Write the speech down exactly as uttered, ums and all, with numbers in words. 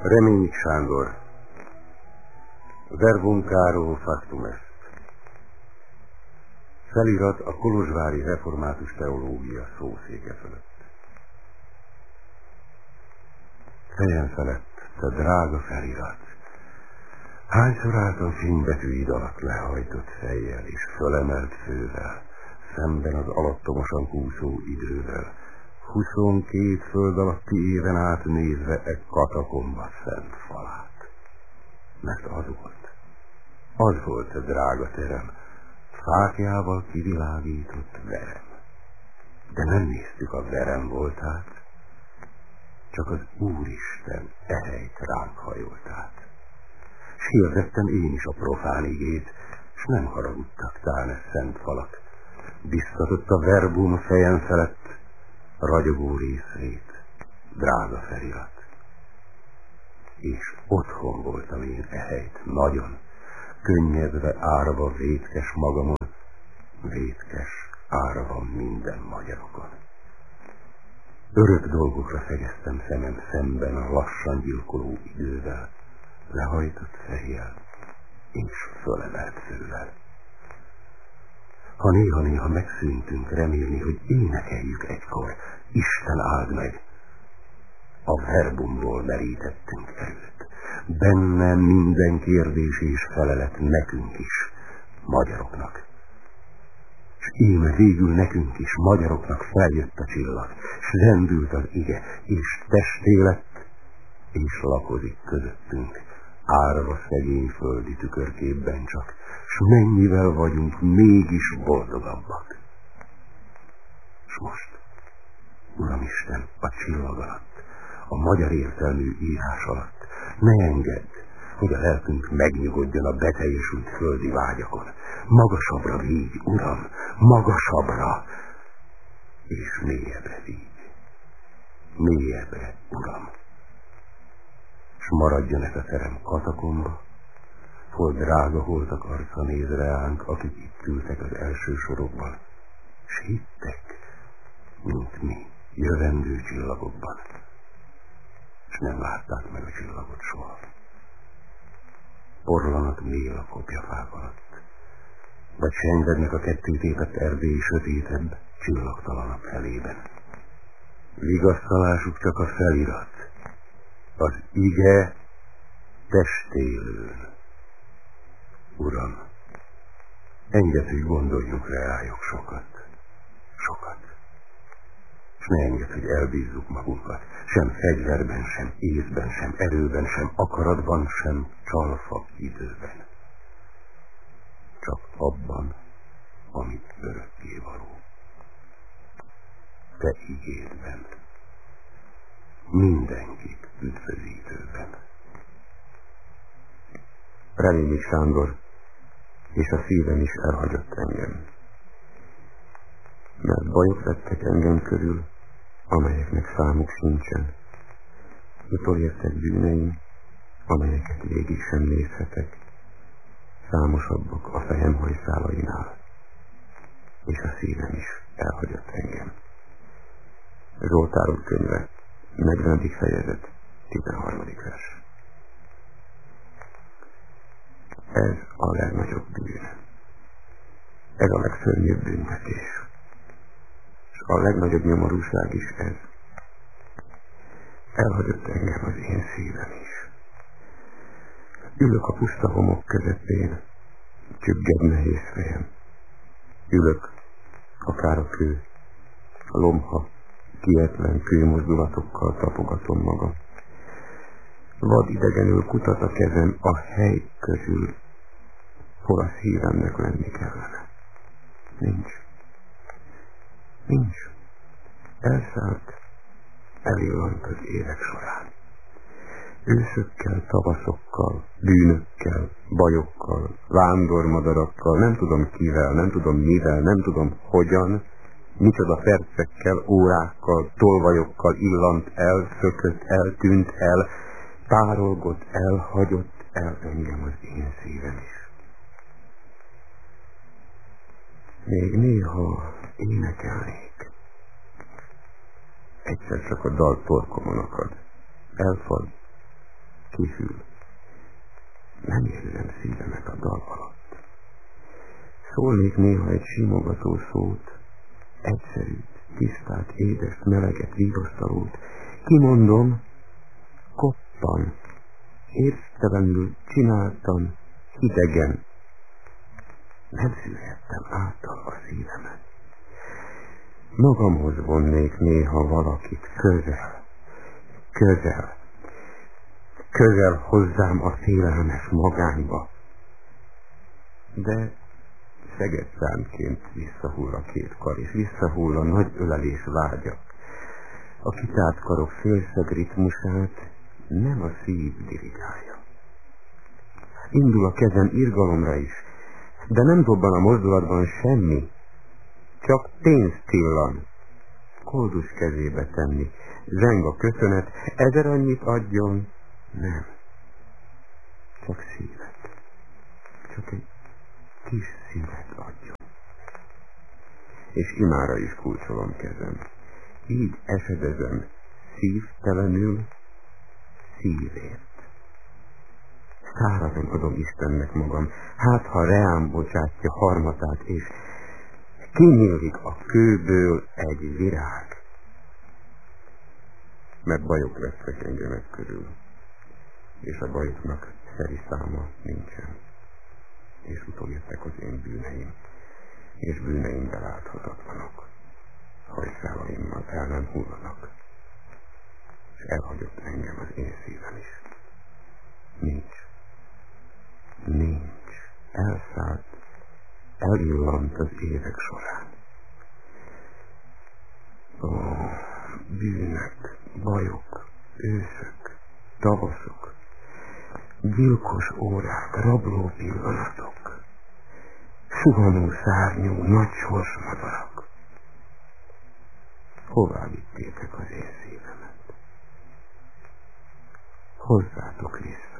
Reményik Sándor. Verbum caro factum est. Felirat a kolozsvári református teológia szószéke fölött. Fejem felett, te drága felirat, hányszor álltam fénybetűid alatt lehajtott fejjel és fölemelt fővel, szemben az alattomosan kúszó idővel, huszonkét föld alatti éven át nézve e katakomba szent falát. Mert az volt, az volt a drága terem, fákjával kivilágított verem. De nem néztük a verem voltát, csak az Úristen ehelyt ránk hajolt át. S hirdettem én is a profán igét, s nem haragudtak tán e szent falak. Biztatott a verbum fejem felett, ragyogó részét, drága felirat. És otthon voltam én ehelyt nagyon, könnyedve árva vétkes magamon, vétkes árva minden magyarokon. Örök dolgokra fegyeztem szemem szemben a lassan gyilkoló idővel, lehajtott fejjel és fölemelt fővel. Ha néha-néha megszűntünk remélni, hogy énekeljük egykor, Isten áld meg, a verbumból merítettünk erőt. Benne minden kérdés és felelet nekünk is, magyaroknak. S íme végül nekünk is, magyaroknak feljött a csillag, s rendült az ige, és testé lett, és lakozik közöttünk, árva szegény földi tükörképben csak, s mennyivel vagyunk mégis boldogabbak. S most, Uramisten, a csillag alatt, a magyar értelmű írás alatt, ne engedd, hogy a lelkünk megnyugodjon a beteljesült földi vágyakon. Magasabbra vígy, Uram, magasabbra, és mélyebbre vígy. Mélyebbre, Uram. S maradjon ez a terem katakomba, hol drága holtak arca néz reánk, akik itt ültek az első sorokban, s hittek, mint mi, jövendő csillagokban, s nem látták meg a csillagot soha. Porlanak mély a kopjafák alatt, vagy sengednek a kettőtépett erdély sötétebb, csillagtalanabb felében. Vigasztalásuk csak a felirat, az ige testélőn. Uram, engedd, hogy gondoljunk reájuk sokat, sokat. S ne engedd, hogy elbízzuk magunkat, sem fegyverben, sem észben, sem erőben, sem akaratban, sem csalfa időben. Csak abban, amit örökké való. Te igédben, mindenkit üdvözítőben. Reményik Sándor, és a szívem is elhagyott engem. Mert bajok lettek engem körül, amelyeknek számuk sincsen. Utolértek bűneim, amelyeket végig sem nézhetek. Számosabbak a fejem hajszálainál, és a szívem is elhagyott engem. Zsoltárok könyve, negyvenedik fejezet, tizenharmadik vers. Ez a legnagyobb bűn. Ez a legszörnyűbb büntetés. És a legnagyobb nyomorúság is ez. Elhagyott engem az én szívem is. Ülök a puszta homok közepén, csügged nehéz fejem. Ülök, akár a kő, a lomha, kietlen kőmozdulatokkal tapogatom magam. Vad idegenül kutat a kezem a hely közül, hol a szívemnek lenni kellene. Nincs. Nincs. Elszállt, elillant az évek során. Őszökkel, tavaszokkal, bűnökkel, bajokkal, vándormadarakkal, nem tudom kivel, nem tudom mivel, nem tudom hogyan, micsoda percekkel, órákkal, tolvajokkal illant el, szökött el, tűnt el, tárolgott el, hagyott el engem az én szívem is. Még néha énekelnék. Egyszer csak a dal torkomon akad. Elfad, kihűl. Nem érzem szívemet a dal alatt. Szólnék néha egy simogató szót, egyszerűt, tisztát, édes, meleget, vigasztalót. Kimondom, koppan, értelenül csináltam, hidegen. Nem szűrhettem által a szívemet. Magamhoz vonnék néha valakit közel, közel, közel hozzám a félelmes magányba. De szegedszámként visszahull a két kar, és visszahull a nagy ölelés vágya. A kitárt karok félszeg ritmusát nem a szív dirigálja. Indul a kezem irgalomra is, de nem dobban a mozdulatban semmi, csak pénz csillan. Koldus kezébe tenni, zeng a köszönet, ezer annyit adjon, nem. Csak szívet, csak egy kis szívet adjon. És imára is kulcsolom kezem. Így esedezem szívtelenül szívért. Szárazon adom Istennek magam, hát ha reám bocsátja harmatát, és kinyílik a kőből egy virág. Mert bajok vesznek engemet körül, és a bajoknak szeri száma nincsen. És utolértek az én bűneim, és bűneim beláthatatlanok. Hajszálaimmal el nem hullanak, és elhagyott engem az én szívem is. Nincs, nincs, elszállt, elillant az évek során. Ó, bűnök, bajok, őszök, tavaszok, gyilkos órák, rabló pillanatok, suhanó szárnyú, nagy sorsmadarak. Hová vittétek az én szívemet? Hozzátok vissza.